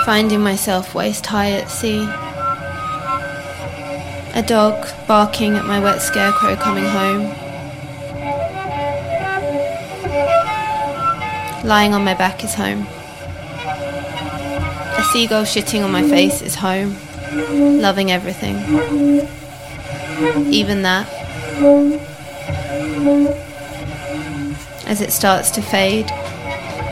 finding myself waist high at sea. A dog barking at my wet scarecrow coming home. Lying on my back is home. A seagull shitting on my face is home. Loving everything. Even that. As it starts to fade,